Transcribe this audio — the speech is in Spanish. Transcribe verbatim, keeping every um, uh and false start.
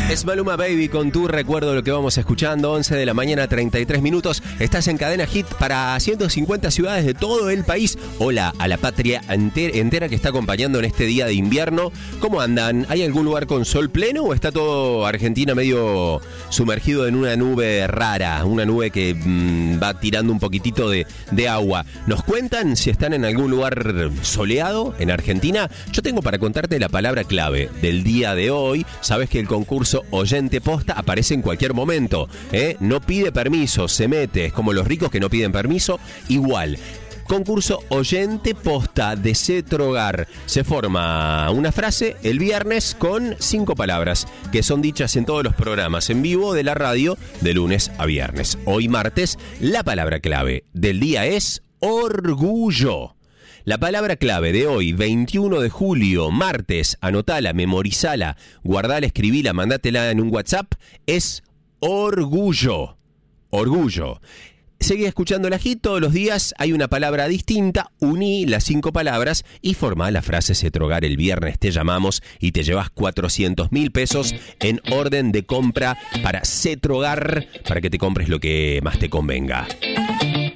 Es Maluma Baby con Tu Recuerdo, lo que vamos escuchando. Once de la mañana, treinta y tres minutos. Estás en Cadena Hit para ciento cincuenta ciudades de todo el país. Hola a la patria entera que está acompañando en este día de invierno. ¿Cómo andan? ¿Hay algún lugar con sol pleno o está todo Argentina medio sumergido en una nube rara? Una nube que mmm, va tirando un poquitito de, de agua. ¿Nos cuentan si están en algún lugar soleado en Argentina? Yo tengo para contarte la palabra clave del día de hoy. Sabes que el concurso Oyente Posta aparece en cualquier momento, ¿eh? No pide permiso, se mete, es como los ricos que no piden permiso, igual. Concurso Oyente Posta de Cetrogar. Se forma una frase el viernes con cinco palabras que son dichas en todos los programas en vivo de la radio de lunes a viernes. Hoy martes, la palabra clave del día es orgullo. La palabra clave de hoy, veintiuno de julio, martes, anotala, memorizala, guardala, escribila, mandátela en un WhatsApp, es orgullo. Orgullo. Seguí escuchando la Hit, todos los días hay una palabra distinta, uní las cinco palabras y formá la frase Cetrogar. El viernes te llamamos y te llevas cuatrocientos mil pesos en orden de compra para Cetrogar, para que te compres lo que más te convenga.